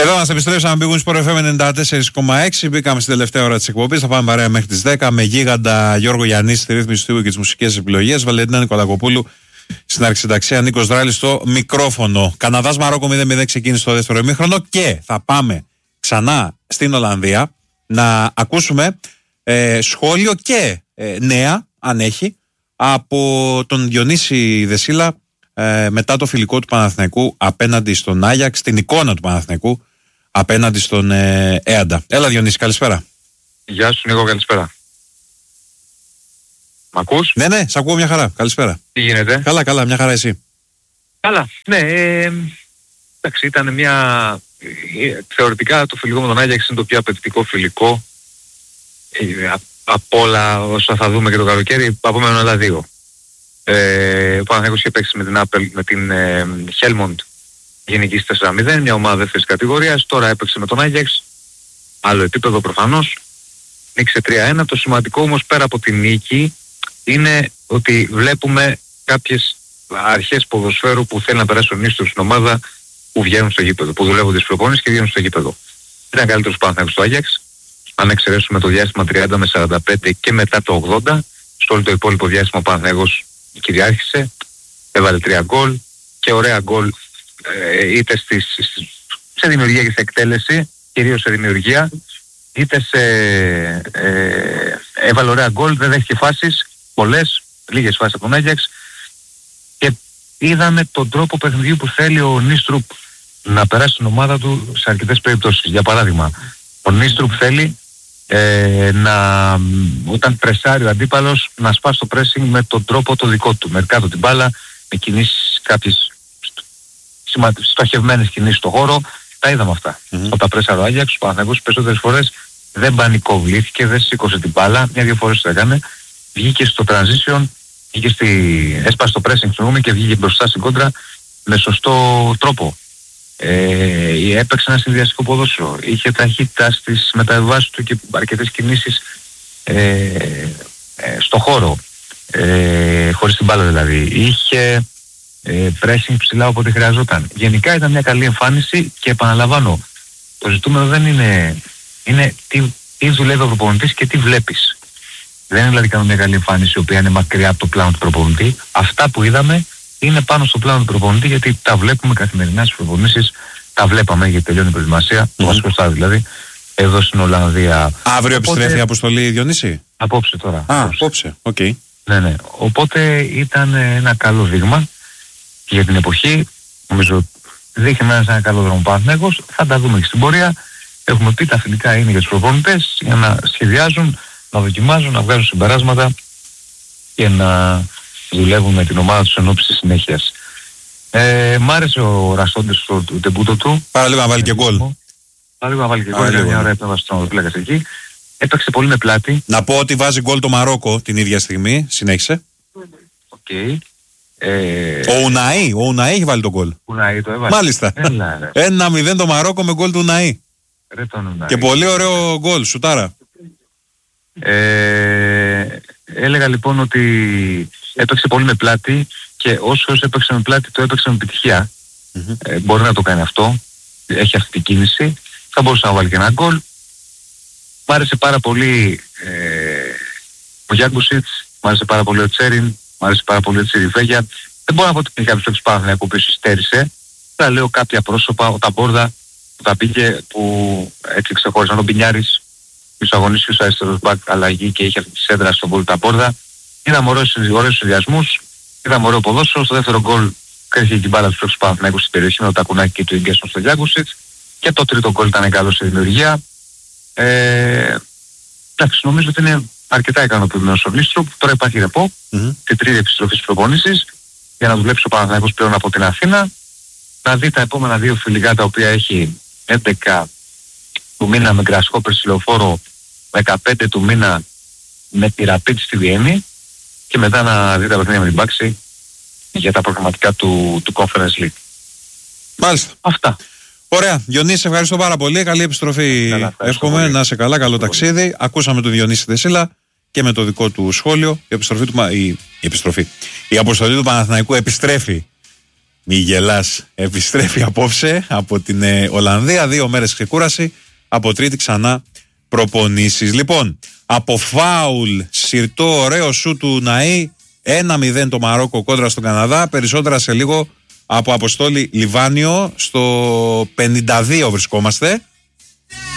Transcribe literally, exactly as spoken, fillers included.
Εδώ μας επιστρέψαμε, μπήκουν Sport εφ εμ ενενήντα τέσσερα κόμμα έξι. Μπήκαμε στην τελευταία ώρα της εκπομπής. Θα πάμε παρέα μέχρι τις δέκα με γίγαντα Γιώργο Γιαννή στη ρύθμιση του και τις μουσικές επιλογές. Βαλεντίνα Νικολακοπούλου στην αρχισυνταξία. Νίκος Δράλης στο μικρόφωνο. Καναδάς Μαρόκο μηδέν μηδέν ξεκίνησε το δεύτερο ημίχρονο. Και θα πάμε ξανά στην Ολλανδία να ακούσουμε ε, σχόλιο και ε, νέα, αν έχει, από τον Διονύση Δεσίλα ε, μετά το φιλικό του Παναθηναϊκού απέναντι στον Άγιαξ, την εικόνα του Παναθηναϊκού απέναντι στον ε, Έαντα. Έλα Διονύση, καλησπέρα. Γεια σου Νίκο, καλησπέρα. Μ' ακούς? Ναι, ναι, σ' ακούω μια χαρά. Καλησπέρα. Τι γίνεται? Καλά, καλά, μια χαρά εσύ. Καλά, ναι, ε, εντάξει, ήταν μια... Ε, θεωρητικά το φιλικό με τον Άγιαξ είναι το πιο απαιτητικό φιλικό ε, από όλα όσα θα δούμε και το καλοκαίρι, από μένα άλλα δύο. Ε, ο Παναθηναϊκός είχε παίξει με την, Apple, με την ε, Helmond γενική τέσσερα μηδέν, μια ομάδα δεύτερης κατηγορίας, τώρα έπαιξε με τον Άγιαξ, άλλο επίπεδο προφανώς, νίκησε τρία ένα. Το σημαντικό όμως πέρα από την νίκη είναι ότι βλέπουμε κάποιες αρχές ποδοσφαίρου που θέλουν να περάσουν νύστος στην ομάδα, που βγαίνουν στο γήπεδο, που δουλεύουν τις προπόνησεις και βγαίνουν στο γήπεδο. Ήταν καλύτερος Παναθηναϊκός στο Άγιαξ, αν εξαιρέσουμε το διάστημα τριάντα με σαράντα πέντε και μετά το ογδόντα, στο όλο το υπόλοιπο διάστημα ο Παναθηναϊκός κυριάρχησε, έβαλε τρία γκολ και ωραία γκολ ε, είτε στις, σε δημιουργία και σε εκτέλεση, κυρίως σε δημιουργία, είτε σε... Ε, έβαλε ωραία γκολ, δεν δέχτηκε φάσεις, πολλές, λίγες φάσεις από τον Άγιαξ και είδαμε τον τρόπο παιχνιδιού που θέλει ο Νίστρουπ να περάσει την ομάδα του σε αρκετές περιπτώσεις. Για παράδειγμα, ο Νίστρουπ θέλει ε, να, όταν πρεσάρει ο αντίπαλος, να σπάσει το pressing με τον τρόπο το δικό του, με κάτω την μπάλα, με κινήσεις κάποιες στοχευμένες κινήσεις στο χώρο. Τα είδαμε αυτά. Mm-hmm. Όταν πρέσαρε ο Άγιαξ, ο Παναθηναϊκός περισσότερες φορές δεν πανικοβλήθηκε, δεν σήκωσε την μπάλα, μια-δύο φορές το έκανε, βγήκε στο transition, βγήκε στη... έσπασε το pressing στο και βγήκε μπροστά στην κόντρα με σωστό τρόπο. Ε, έπαιξε ένα συνδυαστικό ποδόσφαιρο, είχε ταχύτητα στις μεταβάσεις του και αρκετές κινήσεις ε, ε, στο χώρο, ε, χωρίς την μπάλα δηλαδή, είχε ε, pressing ψηλά όποτε χρειαζόταν. Γενικά ήταν μια καλή εμφάνιση και επαναλαμβάνω, το ζητούμενο δεν είναι, είναι τι, τι δουλεύει ο προπονητής και τι βλέπεις. Δεν είναι δηλαδή κάνουμε μια καλή εμφάνιση η οποία είναι μακριά από το πλάνο του προπονητή. Αυτά που είδαμε είναι πάνω στο πλάνο του προπονητή, γιατί τα βλέπουμε καθημερινά στις προπονήσεις, τα βλέπαμε γιατί τελειώνει η προετοιμασία, mm-hmm. το βασικό στάδιο δηλαδή, εδώ στην Ολλανδία. Αύριο οπότε... επιστρέφει η αποστολή Διονύση? Απόψε τώρα. Α, απόψε, οκ. Okay. Ναι, ναι. Οπότε ήταν ένα καλό δείγμα για την εποχή. Νομίζω δείχνει μέσα ένα καλό δρόμο Παναθηναϊκός. Θα τα δούμε και στην πορεία. Έχουμε πει τα φιλικά είναι για τους προπονητές για να σχεδιάζουν, να δοκιμάζουν, να βγάζουν συμπεράσματα και να δουλεύουν με την ομάδα τους εν ώψη της συνέχειας. Ε, μ' άρεσε ο Ραστόντες στο τεμπούτο του. Πάρα λίγο να βάλει και γκολ. Πάρα λίγο να βάλει και γκολ. Ήταν μια ωραία επέμβαση στον οδοπλέκας εκεί. Έπαιξε πολύ με πλάτη. Να πω ότι βάζει γκολ το Μαρόκο την ίδια στιγμή. Συνέχισε. Οκ. Okay. Ε... Ο Ουναή, ο Ουναή έχει βάλει τον γκολ. Ουναή το έβαλε. Μάλιστα. ένα μηδέn το Μαρόκο με γκολ του Ουναή. Και πολύ ωραίο γκολ, σουτάρα. Ε, έλεγα λοιπόν ότι έπαιξε πολύ με πλάτη και όσο έπαιξε με πλάτη το έπαιξε με επιτυχία. Mm-hmm. Ε, μπορεί να το κάνει αυτό, έχει αυτή την κίνηση, θα μπορούσε να βάλει και ένα γκολ. Μ' άρεσε πάρα πολύ ε, ο Γιάνκουσιτς, μ' άρεσε πάρα πολύ ο Τσέριν, μ' άρεσε πάρα πολύ ο Τσιριφέγια. Δεν μπορώ να πω ότι είναι κάποιος Παναθηναϊκού που υστέρησε. Θα λέω κάποια πρόσωπα, ο Ταμπόρδα που τα πήγε, που έτσι ξεχώρισαν, ο Μπινιάρης πίσω αγωνίστηκε στο αριστερός μπακ αλλαγή και είχε αυτή τη σέντρα στον γκολ Ταμπόρδα. Είδαμε ωραίους συνδυασμούς, είδαμε ωραίο ποδόσφαιρο. Στο δεύτερο γκολ κρύφηκε την μπάλα του στους Παναθηναϊκούς στην περιοχή με το Τακουνάκι και του Ιγκέσον στο Γιάνκουσιτς. Και το τρίτο γκολ ήταν καλό στη δημιουργία. Ε, εντάξει, νομίζω ότι είναι αρκετά ικανοποιημένος ο Νίστρουπ. Τώρα υπάρχει ρεπό, mm-hmm. την τρίτη επιστροφή της προπόνησης, για να δουλέψει ο Παναθηναϊκός πλέον από την Αθήνα. Να δει τα επόμενα δύο φιλικά τα οποία έχει έντεκα του μήνα με Γκρασκόπερ στη Λεωφόρο, δεκαπέντε του μήνα με τη Ραπίτ στη Βιέννη και μετά να δει τα παιχνίδια με την Πάξη για τα προγραμματικά του, του Conference League. Μάλιστα. Αυτά. Ωραία. Διονύση, σε ευχαριστώ πάρα πολύ. Καλή επιστροφή. Καλά, εύχομαι πολύ. Να είσαι καλά. Καλό ταξίδι. Ακούσαμε τον Διονύση Δεσίλα και με το δικό του σχόλιο. Η επιστροφή του, η, η, επιστροφή. η αποστολή του Παναθηναϊκού επιστρέφει Μη γελάς, επιστρέφει απόψε από την ε, Ολλανδία. Δύο μέρες ξεκούραση. Από Τρίτη ξανά προπονήσεις. Λοιπόν, από φάουλ συρτό ωραίο σου του Ναΐ, ένα μηδέν το Μαρόκο κόντρα στον Καναδά. Περισσότερα σε λίγο από Αποστόλη Λιβάνιο. Στο πενήντα δύο βρισκόμαστε.